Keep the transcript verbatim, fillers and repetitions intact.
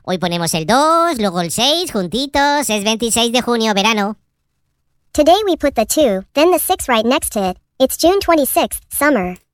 Hoy ponemos el dos, luego el seis, juntitos. Es veintiséis de junio, verano. Today we put the two, then the six right next to it. It's June twenty-sixth, summer.